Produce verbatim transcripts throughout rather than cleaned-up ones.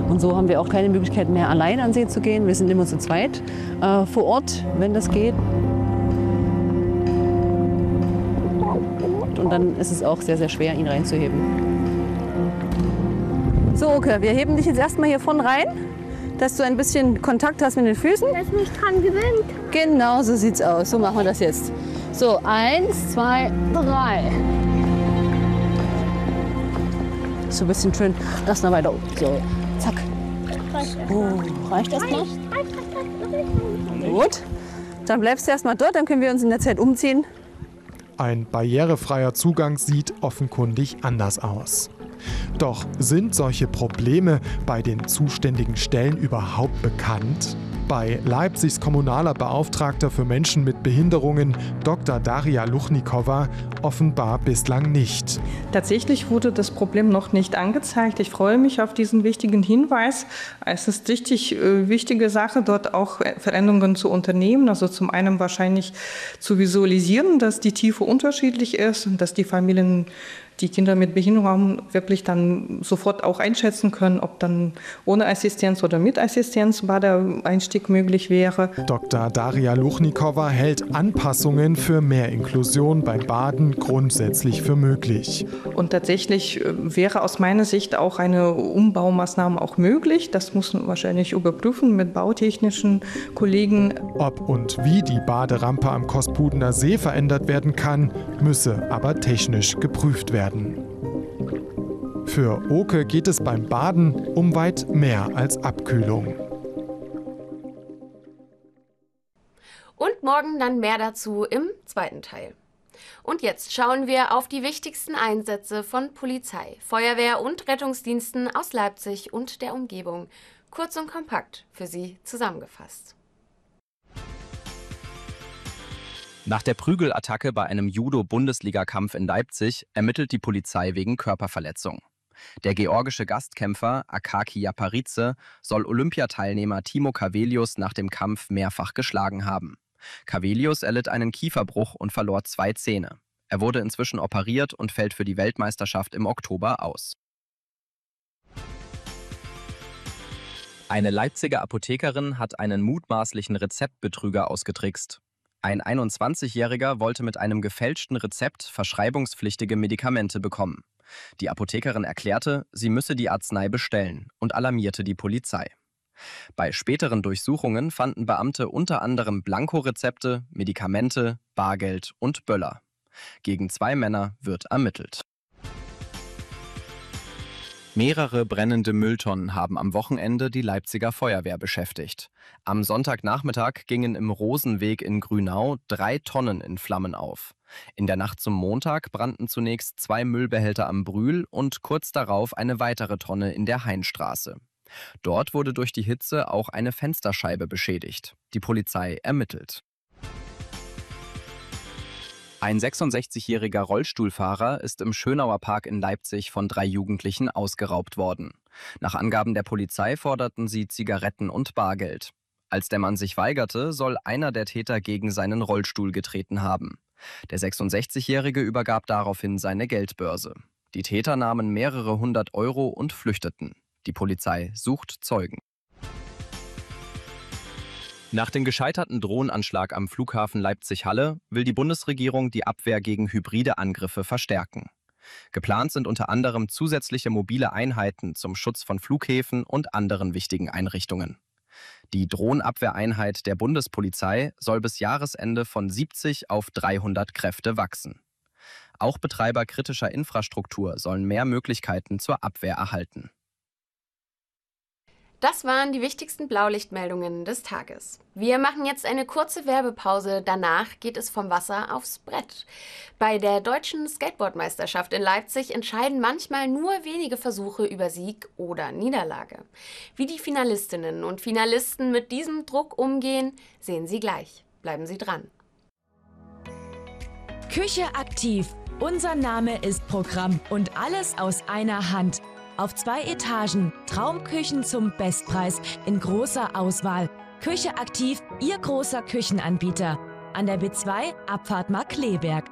Und so haben wir auch keine Möglichkeit mehr, allein an See zu gehen. Wir sind immer zu zweit äh, vor Ort, wenn das geht. Und dann ist es auch sehr, sehr schwer, ihn reinzuheben. So, okay, wir heben dich jetzt erstmal hier vorne rein, dass du ein bisschen Kontakt hast mit den Füßen. Dass mich dran gewöhnt. Genau, so sieht's aus. So machen wir das jetzt. So, eins, zwei, drei. So ein bisschen schön. Lass mal weiter. So, zack. Oh, reicht das mal? Gut. Dann bleibst du erstmal dort, dann können wir uns in der Zeit umziehen. Ein barrierefreier Zugang sieht offenkundig anders aus. Doch sind solche Probleme bei den zuständigen Stellen überhaupt bekannt? Bei Leipzigs kommunaler Beauftragter für Menschen mit Behinderungen, Doktor Daria Luchnikowa, offenbar bislang nicht. Tatsächlich wurde das Problem noch nicht angezeigt. Ich freue mich auf diesen wichtigen Hinweis. Es ist richtig äh, wichtige Sache, dort auch Veränderungen zu unternehmen. Also zum einen wahrscheinlich zu visualisieren, dass die Tiefe unterschiedlich ist und dass die Familien, die Kinder mit Behinderung haben, wirklich dann sofort auch einschätzen können, ob dann ohne Assistenz oder mit Assistenz Badeeinstieg möglich wäre. Doktor Daria Luchnikowa hält Anpassungen für mehr Inklusion beim Baden grundsätzlich für möglich. Und tatsächlich wäre aus meiner Sicht auch eine Umbaumaßnahme auch möglich. Das muss man wahrscheinlich überprüfen mit bautechnischen Kollegen. Ob und wie die Baderampe am Kospudener See verändert werden kann, müsse aber technisch geprüft werden. Für Oke geht es beim Baden um weit mehr als Abkühlung. Und morgen dann mehr dazu im zweiten Teil. Und jetzt schauen wir auf die wichtigsten Einsätze von Polizei, Feuerwehr und Rettungsdiensten aus Leipzig und der Umgebung. Kurz und kompakt für Sie zusammengefasst. Nach der Prügelattacke bei einem Judo-Bundesligakampf in Leipzig ermittelt die Polizei wegen Körperverletzung. Der georgische Gastkämpfer Akaki Yaparidze soll Olympiateilnehmer Timo Cavelius nach dem Kampf mehrfach geschlagen haben. Cavelius erlitt einen Kieferbruch und verlor zwei Zähne. Er wurde inzwischen operiert und fällt für die Weltmeisterschaft im Oktober aus. Eine Leipziger Apothekerin hat einen mutmaßlichen Rezeptbetrüger ausgetrickst. Ein einundzwanzigjähriger wollte mit einem gefälschten Rezept verschreibungspflichtige Medikamente bekommen. Die Apothekerin erklärte, sie müsse die Arznei bestellen und alarmierte die Polizei. Bei späteren Durchsuchungen fanden Beamte unter anderem Blankorezepte, Medikamente, Bargeld und Böller. Gegen zwei Männer wird ermittelt. Mehrere brennende Mülltonnen haben am Wochenende die Leipziger Feuerwehr beschäftigt. Am Sonntagnachmittag gingen im Rosenweg in Grünau drei Tonnen in Flammen auf. In der Nacht zum Montag brannten zunächst zwei Müllbehälter am Brühl und kurz darauf eine weitere Tonne in der Hainstraße. Dort wurde durch die Hitze auch eine Fensterscheibe beschädigt. Die Polizei ermittelt. Ein sechsundsechzigjähriger Rollstuhlfahrer ist im Schönauer Park in Leipzig von drei Jugendlichen ausgeraubt worden. Nach Angaben der Polizei forderten sie Zigaretten und Bargeld. Als der Mann sich weigerte, soll einer der Täter gegen seinen Rollstuhl getreten haben. Der sechsundsechzigjährige übergab daraufhin seine Geldbörse. Die Täter nahmen mehrere hundert Euro und flüchteten. Die Polizei sucht Zeugen. Nach dem gescheiterten Drohnenanschlag am Flughafen Leipzig-Halle will die Bundesregierung die Abwehr gegen hybride Angriffe verstärken. Geplant sind unter anderem zusätzliche mobile Einheiten zum Schutz von Flughäfen und anderen wichtigen Einrichtungen. Die Drohnenabwehreinheit der Bundespolizei soll bis Jahresende von siebzig auf dreihundert Kräfte wachsen. Auch Betreiber kritischer Infrastruktur sollen mehr Möglichkeiten zur Abwehr erhalten. Das waren die wichtigsten Blaulichtmeldungen des Tages. Wir machen jetzt eine kurze Werbepause. Danach geht es vom Wasser aufs Brett. Bei der deutschen Skateboardmeisterschaft in Leipzig entscheiden manchmal nur wenige Versuche über Sieg oder Niederlage. Wie die Finalistinnen und Finalisten mit diesem Druck umgehen, sehen Sie gleich. Bleiben Sie dran. Küche aktiv. Unser Name ist Programm und alles aus einer Hand. Auf zwei Etagen, Traumküchen zum Bestpreis in großer Auswahl. Küche aktiv, Ihr großer Küchenanbieter. An der B zwei, Abfahrt Markkleeberg.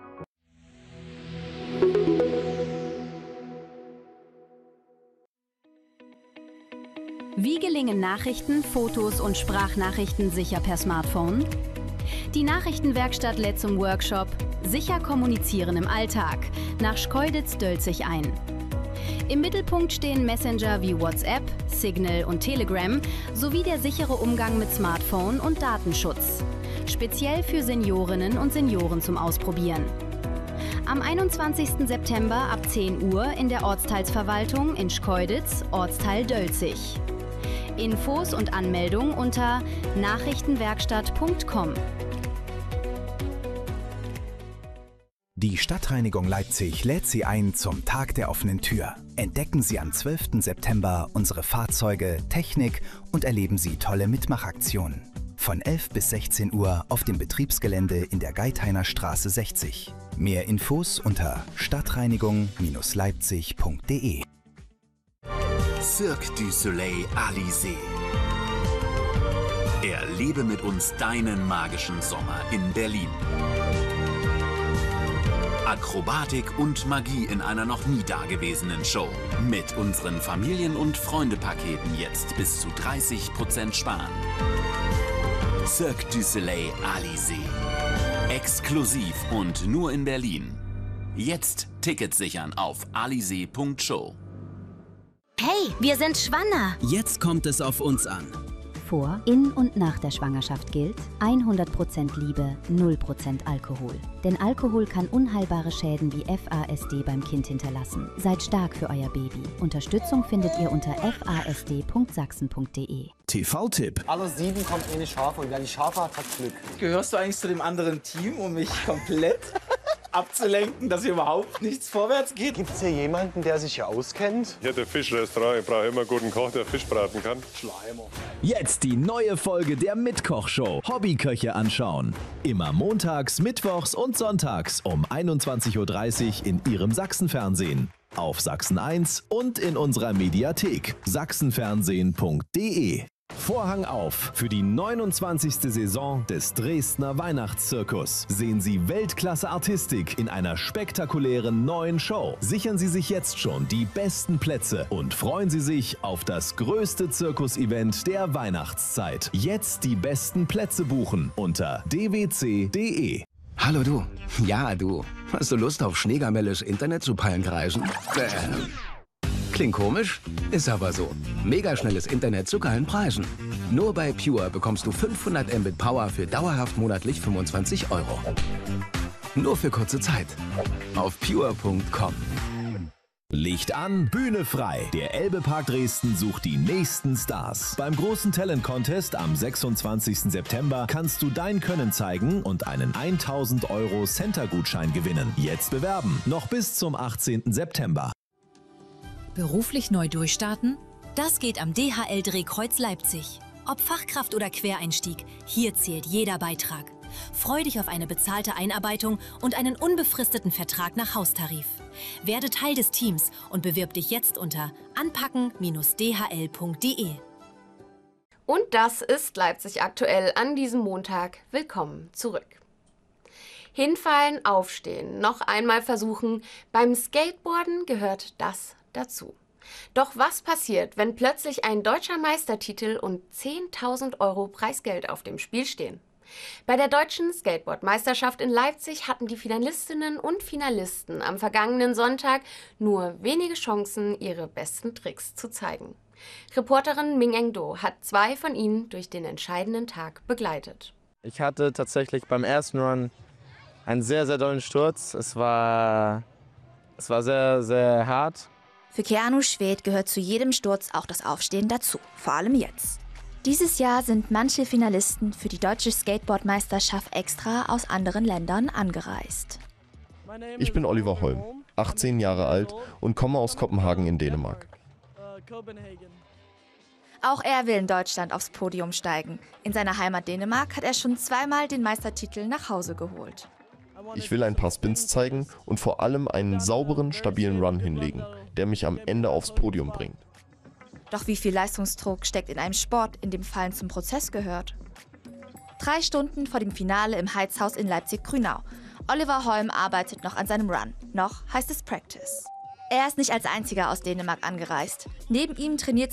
Wie gelingen Nachrichten, Fotos und Sprachnachrichten sicher per Smartphone? Die Nachrichtenwerkstatt lädt zum Workshop Sicher kommunizieren im Alltag nach Schkeuditz-Dölzig ein. Im Mittelpunkt stehen Messenger wie WhatsApp, Signal und Telegram sowie der sichere Umgang mit Smartphone und Datenschutz. Speziell für Seniorinnen und Senioren zum Ausprobieren. Am einundzwanzigsten September ab zehn Uhr in der Ortsteilsverwaltung in Schkeuditz, Ortsteil Dölzig. Infos und Anmeldung unter nachrichtenwerkstatt punkt com. Die Stadtreinigung Leipzig lädt Sie ein zum Tag der offenen Tür. Entdecken Sie am zwölften September unsere Fahrzeuge, Technik und erleben Sie tolle Mitmachaktionen. Von elf bis sechzehn Uhr auf dem Betriebsgelände in der Geithainer Straße sechzig. Mehr Infos unter stadtreinigung leipzig punkt de. Cirque du Soleil Alizé. Erlebe mit uns deinen magischen Sommer in Berlin. Akrobatik und Magie in einer noch nie dagewesenen Show. Mit unseren Familien- und Freunde-Paketen jetzt bis zu dreißig Prozent sparen. Cirque du Soleil Alizé. Exklusiv und nur in Berlin. Jetzt Tickets sichern auf alizé punkt show. Hey, wir sind schwanger. Jetzt kommt es auf uns an. Vor, in und nach der Schwangerschaft gilt hundert Prozent Liebe, null Prozent Alkohol. Denn Alkohol kann unheilbare Schäden wie F A S D beim Kind hinterlassen. Seid stark für euer Baby. Unterstützung findet ihr unter f a s d punkt sachsen punkt de. T V-Tipp. Alles sieben kommt eh nicht scharf und wer die scharf hat, hat Glück. Gehörst du eigentlich zu dem anderen Team, um mich komplett abzulenken, dass hier überhaupt nichts vorwärts geht? Gibt es hier jemanden, der sich hier auskennt? Hier der Fischrestaurant. Ich brauche immer einen guten Koch, der Fisch braten kann. Schleimer. Jetzt die neue Folge der Mitkoch-Show. Hobbyköche anschauen. Immer montags, mittwochs und sonntags um einundzwanzig Uhr dreißig in Ihrem Sachsenfernsehen. Auf Sachsen eins und in unserer Mediathek sachsenfernsehen punkt de. Vorhang auf für die neunundzwanzigste Saison des Dresdner Weihnachtszirkus. Sehen Sie Weltklasse-Artistik in einer spektakulären neuen Show. Sichern Sie sich jetzt schon die besten Plätze und freuen Sie sich auf das größte Zirkus-Event der Weihnachtszeit. Jetzt die besten Plätze buchen unter d w c punkt de. Hallo du. Ja, du. Hast du Lust auf schneegamelles Internet zu Pallenkreisen? Bäh. Klingt komisch, ist aber so. Megaschnelles Internet zu geilen Preisen. Nur bei Pure bekommst du fünfhundert Mbit Power für dauerhaft monatlich fünfundzwanzig Euro. Nur für kurze Zeit. Auf pure punkt com. Licht an, Bühne frei. Der Elbe-Park Dresden sucht die nächsten Stars. Beim großen Talent-Contest am sechsundzwanzigsten September kannst du dein Können zeigen und einen tausend Euro Center-Gutschein gewinnen. Jetzt bewerben, noch bis zum achtzehnten September. Beruflich neu durchstarten? Das geht am D H L-Drehkreuz Leipzig. Ob Fachkraft oder Quereinstieg, hier zählt jeder Beitrag. Freu dich auf eine bezahlte Einarbeitung und einen unbefristeten Vertrag nach Haustarif. Werde Teil des Teams und bewirb dich jetzt unter anpacken Bindestrich d h l punkt de. Und das ist Leipzig aktuell an diesem Montag. Willkommen zurück. Hinfallen, aufstehen, noch einmal versuchen. Beim Skateboarden gehört das dazu. Doch was passiert, wenn plötzlich ein deutscher Meistertitel und zehntausend Euro Preisgeld auf dem Spiel stehen? Bei der deutschen Skateboard-Meisterschaft in Leipzig hatten die Finalistinnen und Finalisten am vergangenen Sonntag nur wenige Chancen, ihre besten Tricks zu zeigen. Reporterin Ming Engdo hat zwei von ihnen durch den entscheidenden Tag begleitet. Ich hatte tatsächlich beim ersten Run einen sehr, sehr dollen Sturz. Es war, es war sehr, sehr hart. Für Keanu Schwedt gehört zu jedem Sturz auch das Aufstehen dazu, vor allem jetzt. Dieses Jahr sind manche Finalisten für die deutsche Skateboard-Meisterschaft extra aus anderen Ländern angereist. Ich bin Oliver Holm, achtzehn Jahre alt und komme aus Kopenhagen in Dänemark. Auch er will in Deutschland aufs Podium steigen. In seiner Heimat Dänemark hat er schon zweimal den Meistertitel nach Hause geholt. Ich will ein paar Spins zeigen und vor allem einen sauberen, stabilen Run hinlegen, der mich am Ende aufs Podium bringt. Doch wie viel Leistungsdruck steckt in einem Sport, in dem Fallen zum Prozess gehört? Drei Stunden vor dem Finale im Heizhaus in Leipzig-Grünau. Oliver Holm arbeitet noch an seinem Run. Noch heißt es Practice. Er ist nicht als einziger aus Dänemark angereist. Neben ihm trainiert